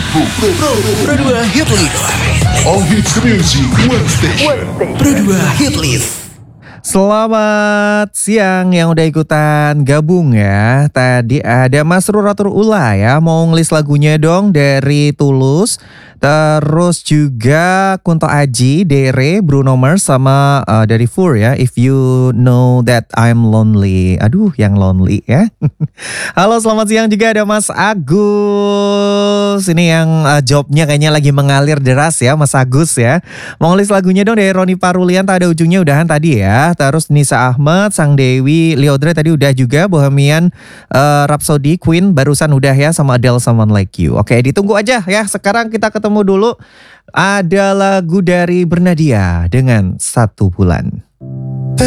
Pro 2 Hit List. All hits music, one station. Pro 2 Hit List. Selamat siang yang udah ikutan gabung ya. Tadi ada Mas Ruratur Ula ya, mau ngelis lagunya dong dari Tulus. Terus juga Kunto Aji, Dere, Bruno Mars sama dari Fur ya. If you know that I'm lonely. Aduh, yang lonely ya. Halo, selamat siang juga ada Mas Agus. Ini yang jobnya kayaknya lagi mengalir deras ya, Mas Agus ya. Mau ngelis lagunya dong dari Roni Parulian, tak ada ujungnya udahan tadi ya. Terus Nisa Ahmad, Sang Dewi, Liodre tadi udah juga. Bohemian Rhapsody, Queen barusan udah ya, sama Adele, Someone Like You. Oke, ditunggu aja ya. Sekarang kita ketemu dulu. Ada lagu dari Bernadia dengan 1 bulan.